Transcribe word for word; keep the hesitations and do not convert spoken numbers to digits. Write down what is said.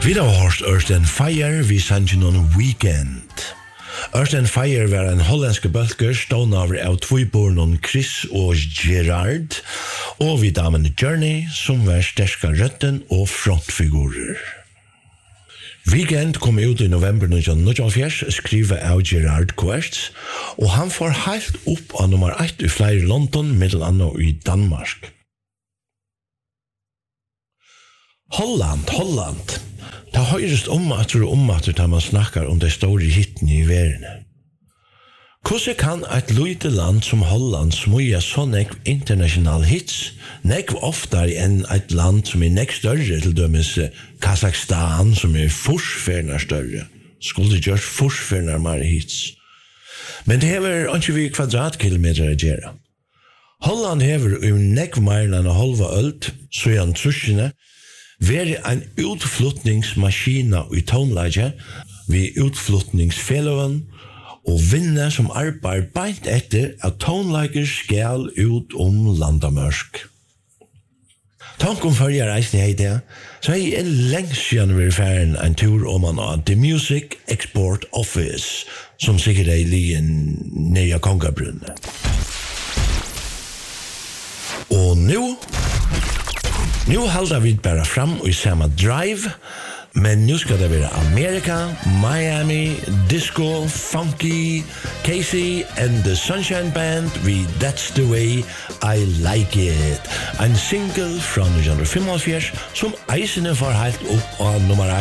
Vi har hørt Earth and Fire, vi sannsyn noen Weekend. Earth and Fire var en hollandske bølger stående over av tvoibornen Chris og Gerard, og vi damen Journey, som var sterske røtten og frontfigurer. Weekend kom ut i november nitton níggjuoghálvfjerðs, skrivet av Gerard Querts, og han får helt opp av nummer ett i flere London, middel annet i Danmark. Holland, Holland. Det høyrest om at det er om at det man snakkar om de store hittene i verden. Hvordan kan et lite land som Holland smuja så nekv international hits, nekv oftere enn et land som er nekv større, til dømes Kazakstan, som er forsferner større. Skulle gjørt forsferner mer hits. Men det hever ikke vi kvadratkilometer å gjøre. Holland hever um nekv mer enn å halva ølt, så er han truskene, være en utflutningsmaskina i tonelaget, vi utflutningsfelloven, og vinne som arbeid beint etter at tonelager skal ut om landamørsk. Tank om førje reisende hei det, så er jeg lengst siden vi er ferdig en tur om man har The Music Export Office, som sikkert er i nye Kongabrunnet. Og nå, Nu halda vi bara fram i samma drive, men nu ska det vara Amerika, Miami, disco, funky, Casey and the Sunshine Band with That's the Way I Like It. En single från nitton femogfjøruti som eisene får helt upp av nummer